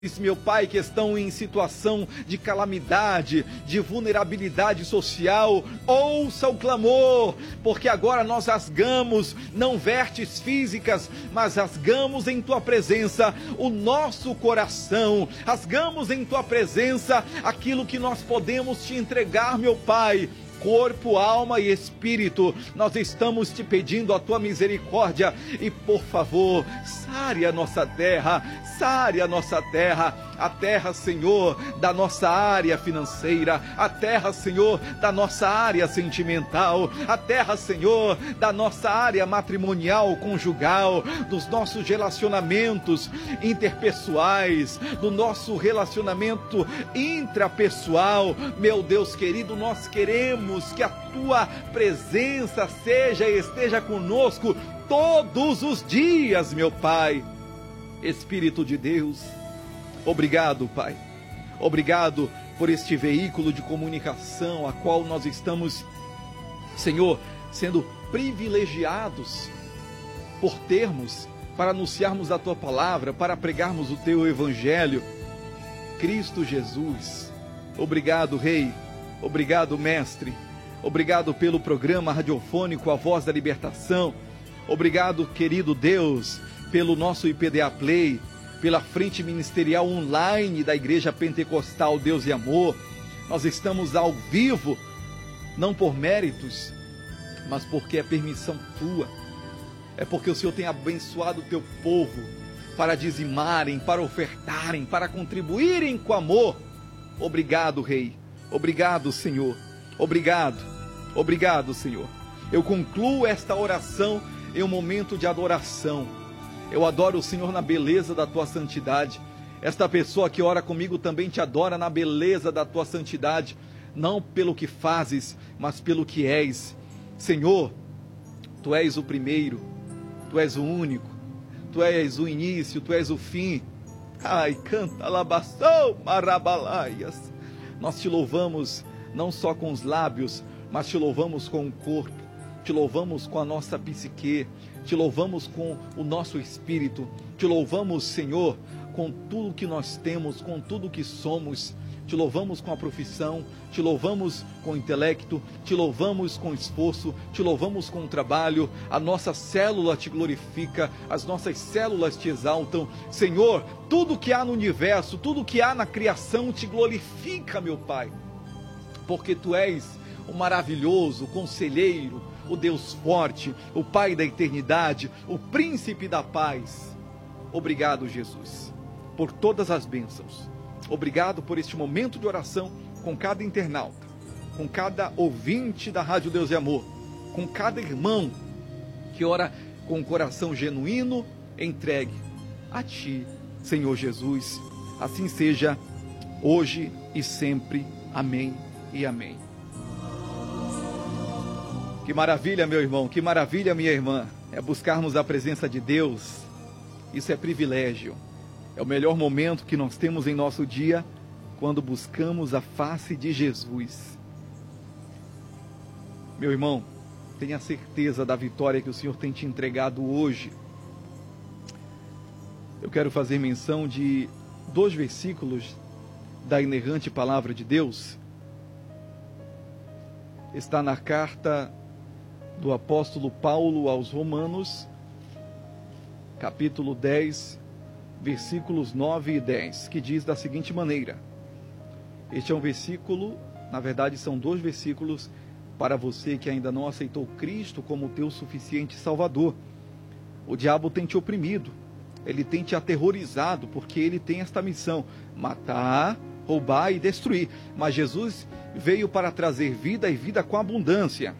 meu Pai, que estão em situação de calamidade, de vulnerabilidade social, ouça o clamor, porque agora nós rasgamos, não vertes físicas, mas rasgamos em Tua presença o nosso coração, rasgamos em Tua presença aquilo que nós podemos Te entregar, meu Pai, corpo, alma e espírito. Nós estamos Te pedindo a Tua misericórdia e, por favor, sare a nossa terra, a terra, Senhor, da nossa área financeira, a terra, Senhor, da nossa área sentimental, a terra, Senhor, da nossa área matrimonial, conjugal, dos nossos relacionamentos interpessoais, do nosso relacionamento intrapessoal. Meu Deus querido, nós queremos que a Tua presença esteja conosco todos os dias, meu Pai. Espírito de Deus, obrigado, Pai. Obrigado por este veículo de comunicação a qual nós estamos, Senhor, sendo privilegiados por termos para anunciarmos a Tua palavra, para pregarmos o Teu Evangelho. Cristo Jesus, obrigado, Rei, obrigado, Mestre, obrigado pelo programa radiofônico A Voz da Libertação, obrigado, querido Deus, pelo nosso IPDA Play, pela frente ministerial online da Igreja Pentecostal Deus e Amor. Nós estamos ao vivo, não por méritos, mas porque é permissão Tua. É porque o Senhor tem abençoado o Teu povo para dizimarem, para ofertarem, para contribuírem com amor. Obrigado, Rei. Obrigado, Senhor. Obrigado, Senhor. Eu concluo esta oração em um momento de adoração. Eu adoro o Senhor na beleza da Tua santidade. Esta pessoa que ora comigo também Te adora na beleza da Tua santidade, não pelo que fazes, mas pelo que és. Senhor, Tu és o primeiro, Tu és o único, Tu és o início, Tu és o fim. Ai, canta labação, marabalaias. Nós Te louvamos não só com os lábios, mas Te louvamos com o corpo, Te louvamos com a nossa psique, Te louvamos com o nosso espírito, Te louvamos, Senhor, com tudo que nós temos, com tudo que somos. Te louvamos com a profissão, Te louvamos com o intelecto, Te louvamos com o esforço, Te louvamos com o trabalho. A nossa célula Te glorifica, as nossas células Te exaltam. Senhor, tudo que há no universo, tudo que há na criação Te glorifica, meu Pai, porque Tu és o maravilhoso conselheiro, o Deus forte, o Pai da eternidade, o Príncipe da paz. Obrigado, Jesus, por todas as bênçãos. Obrigado por este momento de oração com cada internauta, com cada ouvinte da Rádio Deus e Amor, com cada irmão que ora com um coração genuíno, entregue a Ti, Senhor Jesus. Assim seja, hoje e sempre. Amém e amém. Que maravilha, meu irmão, que maravilha, minha irmã, é buscarmos a presença de Deus. Isso é privilégio, é o melhor momento que nós temos em nosso dia, quando buscamos a face de Jesus. Meu irmão, tenha certeza da vitória que o Senhor tem te entregado hoje. Eu quero fazer menção de 2 versículos da inerrante palavra de Deus. Está na carta do apóstolo Paulo aos Romanos, capítulo 10, versículos 9 e 10, que diz da seguinte maneira. Este é um versículo, na verdade são 2 versículos para você que ainda não aceitou Cristo como teu suficiente Salvador. O diabo tem te oprimido, ele tem te aterrorizado, porque ele tem esta missão: matar, roubar e destruir. Mas Jesus veio para trazer vida e vida com abundância.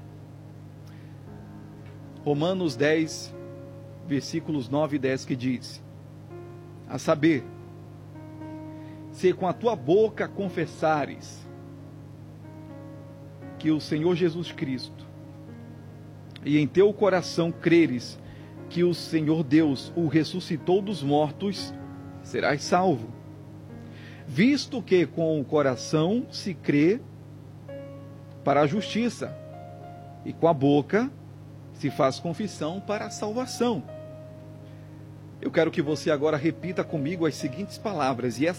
Romanos 10, versículos 9 e 10, que diz: a saber, se com a tua boca confessares que o Senhor Jesus Cristo e em teu coração creres que o Senhor Deus o ressuscitou dos mortos, serás salvo. Visto que com o coração se crê para a justiça, e com a boca se faz confissão para a salvação. Eu quero que você agora repita comigo as seguintes palavras, e